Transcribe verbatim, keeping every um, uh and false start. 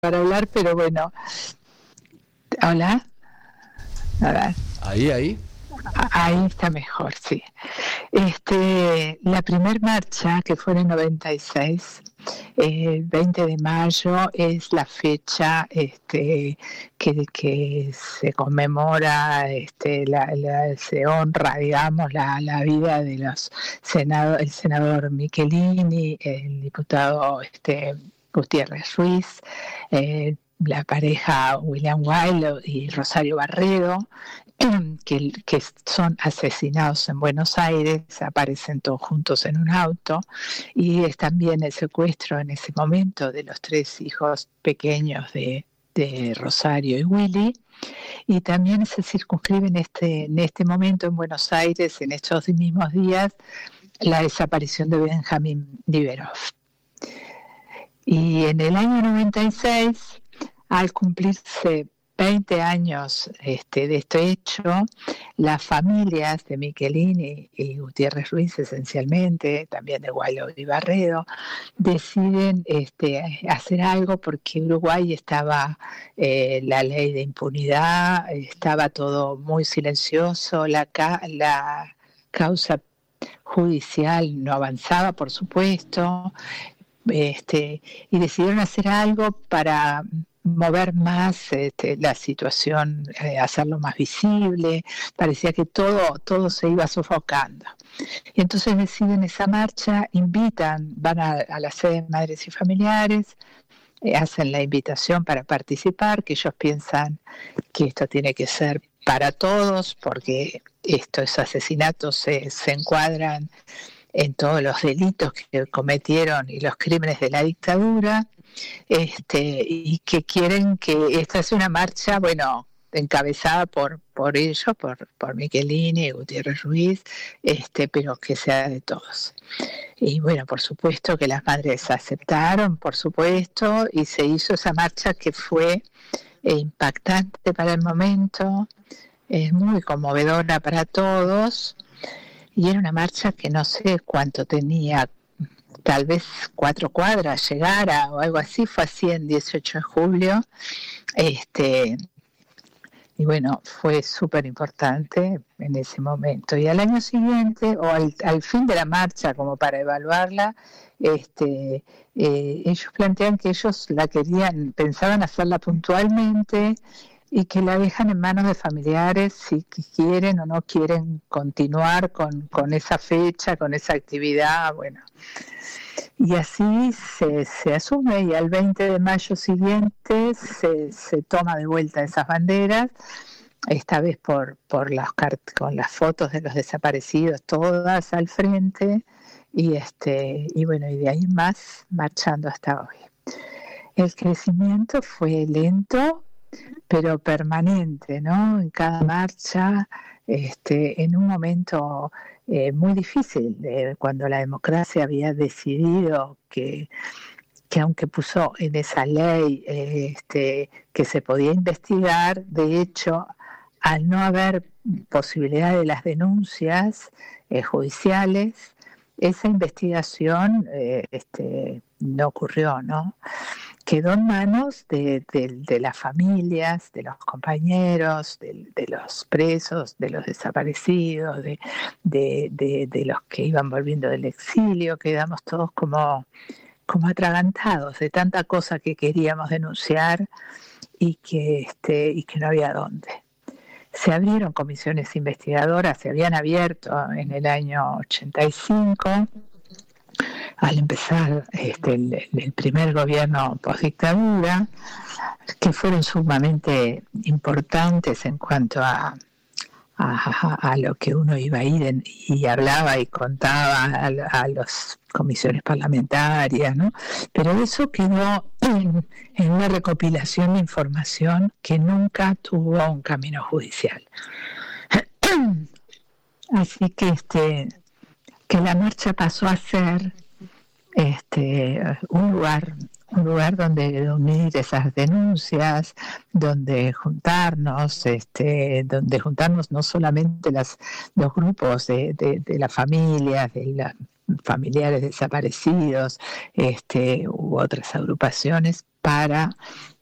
para hablar, pero bueno. Hola. A ver. Ahí, ahí. Ahí está mejor, sí. Este, la primer marcha, que fue en el noventa y seis, el veinte de mayo, es la fecha este, que, que se conmemora, este, la, la, se honra, digamos, la, la vida de los senado, el senador Michelini, el diputado este, Gutiérrez Ruiz, eh, la pareja William Wilde y Rosario Barredo, que, que son asesinados en Buenos Aires, aparecen todos juntos en un auto, y es también el secuestro en ese momento de los tres hijos pequeños de, de Rosario y Willy, y también se circunscribe en este, en este momento en Buenos Aires, en estos mismos días, la desaparición de Benjamín Liberov. Y en el año noventa y seis, al cumplirse veinte años este, de este hecho, las familias de Michelini y Gutiérrez Ruiz, esencialmente, también de Guailo y Barredo, deciden este, hacer algo porque Uruguay estaba, eh, la ley de impunidad, estaba todo muy silencioso, la, ca- la causa judicial no avanzaba, por supuesto, este, y decidieron hacer algo para mover más este, la situación, eh, hacerlo más visible. Parecía que todo, todo se iba sofocando. Y entonces deciden esa marcha, invitan, van a, a la sede de Madres y Familiares, eh, hacen la invitación para participar, que ellos piensan que esto tiene que ser para todos, porque estos asesinatos se, se encuadran en todos los delitos que cometieron y los crímenes de la dictadura, este, y que quieren que esta sea una marcha, bueno, encabezada por, por ellos, por, por Michelini y Gutiérrez Ruiz, este, pero que sea de todos. Y bueno, por supuesto que las madres aceptaron, por supuesto, y se hizo esa marcha que fue eh, impactante para el momento, eh, muy conmovedora para todos. Y era una marcha que no sé cuánto tenía, tal vez cuatro cuadras llegara o algo así, fue así en dieciocho de julio, este, y bueno, fue súper importante en ese momento. Y al año siguiente, o al, al fin de la marcha, como para evaluarla, este, eh, ellos plantean que ellos la querían, pensaban hacerla puntualmente, y que la dejan en manos de familiares si quieren o no quieren continuar con, con esa fecha, con esa actividad, bueno. Y así se, se asume, y al veinte de mayo siguiente se, se toma de vuelta esas banderas, esta vez por, por las con las fotos de los desaparecidos todas al frente, y, este, y bueno, y de ahí más marchando hasta hoy. El crecimiento fue lento, pero permanente, ¿no? En cada marcha, este, en un momento eh, muy difícil, eh, cuando la democracia había decidido que, que aunque puso en esa ley eh, este, que se podía investigar, de hecho, al no haber posibilidad de las denuncias eh, judiciales, esa investigación eh, este, no ocurrió, ¿no? Quedó en manos de, de, de las familias, de los compañeros, de, de los presos, de los desaparecidos, de, de, de, de los que iban volviendo del exilio. Quedamos todos como, como atragantados de tanta cosa que queríamos denunciar y que, este, y que no había dónde. Se abrieron comisiones investigadoras, se habían abierto en el año ochenta y cinco, al empezar este, el, el primer gobierno postdictadura, que fueron sumamente importantes en cuanto a, a, a lo que uno iba a ir en, y hablaba y contaba a, a las comisiones parlamentarias, ¿no? Pero eso quedó en, en una recopilación de información que nunca tuvo un camino judicial. Así que, este, que la marcha pasó a ser Este, un lugar, un lugar donde unir esas denuncias, donde juntarnos, este, donde juntarnos no solamente las, los grupos de, de, de las familias, de los familiares desaparecidos, este, u otras agrupaciones, para